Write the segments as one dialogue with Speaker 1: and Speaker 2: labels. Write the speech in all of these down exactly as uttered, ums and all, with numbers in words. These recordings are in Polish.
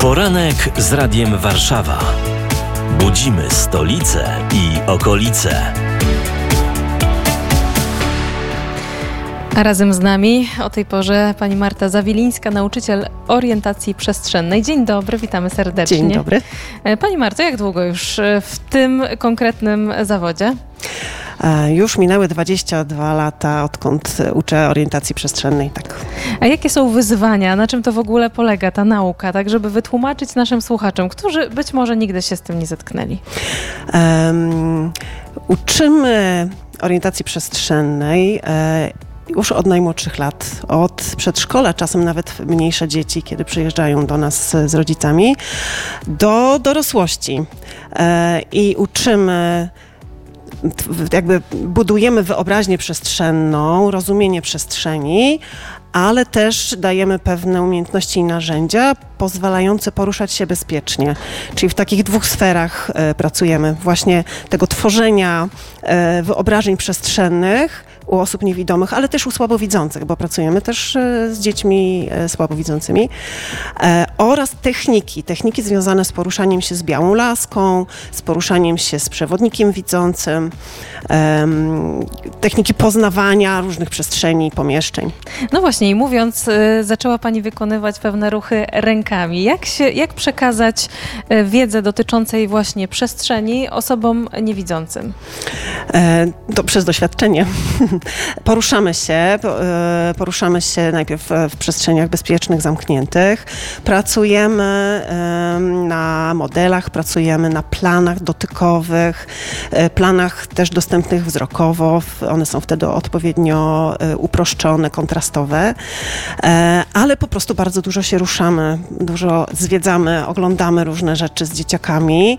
Speaker 1: Poranek z Radiem Warszawa. Budzimy stolicę i okolice.
Speaker 2: A razem z nami o tej porze pani Marta Zawilińska, nauczyciel orientacji przestrzennej. Dzień dobry, witamy serdecznie.
Speaker 3: Dzień dobry.
Speaker 2: Pani Marto, jak długo już w tym konkretnym zawodzie?
Speaker 3: Już minęły dwadzieścia dwa lata, odkąd uczę orientacji przestrzennej. Tak.
Speaker 2: A jakie są wyzwania? Na czym to w ogóle polega, ta nauka? Tak, żeby wytłumaczyć naszym słuchaczom, którzy być może nigdy się z tym nie zetknęli.
Speaker 3: Um, uczymy orientacji przestrzennej e, już od najmłodszych lat, od przedszkola, czasem nawet mniejsze dzieci, kiedy przyjeżdżają do nas z rodzicami, do dorosłości. E, I uczymy, jakby budujemy wyobraźnię przestrzenną, rozumienie przestrzeni, ale też dajemy pewne umiejętności i narzędzia pozwalające poruszać się bezpiecznie. Czyli w takich dwóch sferach e, pracujemy. Właśnie tego tworzenia e, wyobrażeń przestrzennych u osób niewidomych, ale też u słabowidzących, bo pracujemy też e, z dziećmi e, słabowidzącymi. E, oraz techniki. Techniki związane z poruszaniem się z białą laską, z poruszaniem się z przewodnikiem widzącym. E, techniki poznawania różnych przestrzeni i pomieszczeń.
Speaker 2: No właśnie, i mówiąc, zaczęła pani wykonywać pewne ruchy rękami. Jak się, jak przekazać wiedzę dotyczącej właśnie przestrzeni osobom niewidzącym?
Speaker 3: E, to przez doświadczenie. Poruszamy się, poruszamy się najpierw w przestrzeniach bezpiecznych, zamkniętych. Pracujemy na modelach, pracujemy na planach dotykowych, planach też dostępnych wzrokowo. One są wtedy odpowiednio uproszczone, kontrastowe. Ale po prostu bardzo dużo się ruszamy, dużo zwiedzamy, oglądamy różne rzeczy z dzieciakami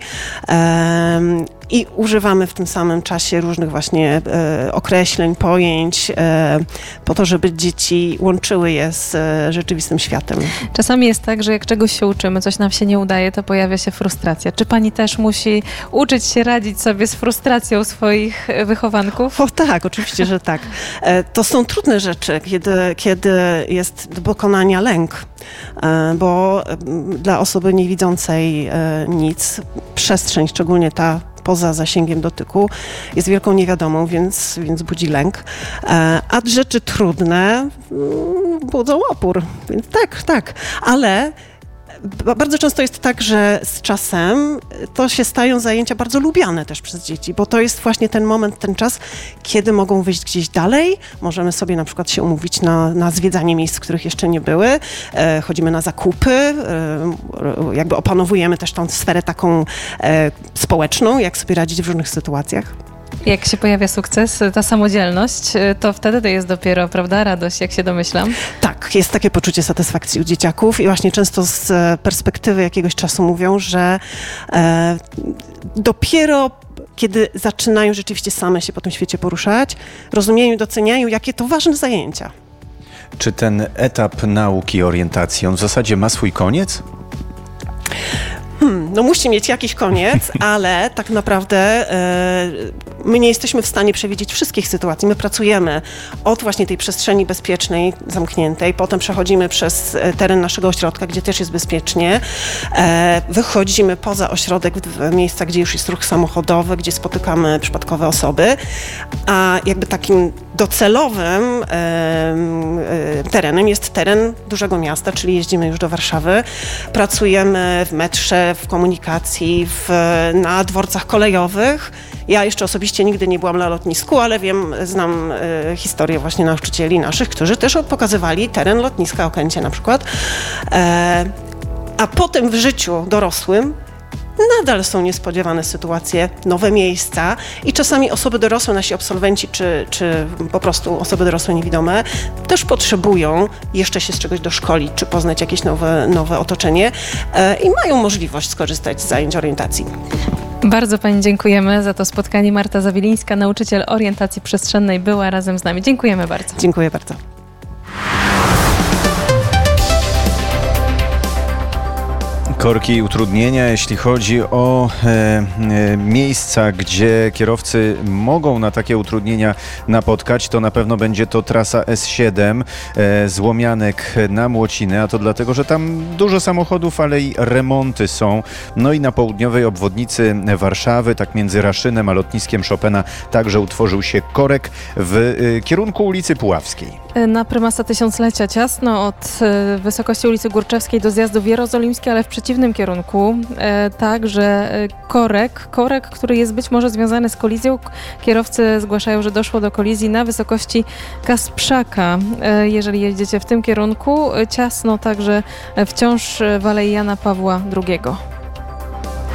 Speaker 3: i używamy w tym samym czasie różnych właśnie określeń, pojęć, po to, żeby dzieci łączyły je z rzeczywistym światem.
Speaker 2: Czasami jest tak, że jak czegoś się uczymy, coś nam się nie udaje, to pojawia się frustracja. Czy pani też musi uczyć się radzić sobie z frustracją swoich wychowanków?
Speaker 3: O tak, oczywiście, że tak. To są trudne rzeczy, kiedy, kiedy jest do pokonania lęk, bo dla osoby niewidzącej nic, przestrzeń, szczególnie ta poza zasięgiem dotyku, jest wielką niewiadomą, więc, więc budzi lęk. A rzeczy trudne budzą opór. Więc tak, tak. Ale bardzo często jest tak, że z czasem to się stają zajęcia bardzo lubiane też przez dzieci, bo to jest właśnie ten moment, ten czas, kiedy mogą wyjść gdzieś dalej. Możemy sobie na przykład się umówić na, na zwiedzanie miejsc, w których jeszcze nie były. E, chodzimy na zakupy, e, jakby opanowujemy też tą sferę taką e, społeczną, jak sobie radzić w różnych sytuacjach.
Speaker 2: Jak się pojawia sukces, ta samodzielność, to wtedy to jest dopiero, prawda, radość, jak się domyślam?
Speaker 3: Tak, jest takie poczucie satysfakcji u dzieciaków i właśnie często z perspektywy jakiegoś czasu mówią, że e, dopiero kiedy zaczynają rzeczywiście same się po tym świecie poruszać, rozumieją i doceniają, jakie to ważne zajęcia.
Speaker 4: Czy ten etap nauki orientacji, on w zasadzie ma swój koniec?
Speaker 3: Hmm, no musi mieć jakiś koniec, ale tak naprawdę e, my nie jesteśmy w stanie przewidzieć wszystkich sytuacji. My pracujemy od właśnie tej przestrzeni bezpiecznej, zamkniętej, potem przechodzimy przez teren naszego ośrodka, gdzie też jest bezpiecznie, e, wychodzimy poza ośrodek w miejsca, gdzie już jest ruch samochodowy, gdzie spotykamy przypadkowe osoby, a jakby takim docelowym e, e, terenem jest teren dużego miasta, czyli jeździmy już do Warszawy, pracujemy w metrze, w komunikacji, w, na dworcach kolejowych. Ja jeszcze osobiście nigdy nie byłam na lotnisku, ale wiem, znam e, historię właśnie nauczycieli naszych, którzy też pokazywali teren lotniska Okęcie na przykład. E, a potem w życiu dorosłym nadal są niespodziewane sytuacje, nowe miejsca i czasami osoby dorosłe, nasi absolwenci, czy, czy po prostu osoby dorosłe niewidome też potrzebują jeszcze się z czegoś doszkolić, czy poznać jakieś nowe, nowe otoczenie e, i mają możliwość skorzystać z zajęć orientacji.
Speaker 2: Bardzo pani dziękujemy za to spotkanie. Marta Zawilińska, nauczyciel orientacji przestrzennej, była razem z nami. Dziękujemy bardzo.
Speaker 3: Dziękuję bardzo.
Speaker 4: Korki i utrudnienia, jeśli chodzi o e, e, miejsca, gdzie kierowcy mogą na takie utrudnienia napotkać, to na pewno będzie to trasa S siedem e, z Łomianek na Młociny, a to dlatego, że tam dużo samochodów, ale i remonty są. No i na południowej obwodnicy Warszawy, tak między Raszynem a lotniskiem Chopina, także utworzył się korek w e, kierunku ulicy Puławskiej.
Speaker 2: Na prymasa Tysiąclecia ciasno od e, wysokości ulicy Górczewskiej do zjazdów jerozolimskiej, ale w przeciwnym kierunku. E, także e, korek, korek, który jest być może związany z kolizją. Kierowcy zgłaszają, że doszło do kolizji na wysokości Kasprzaka. E, jeżeli jedziecie w tym kierunku, e, ciasno także wciąż w Alei Jana Pawła drugiego.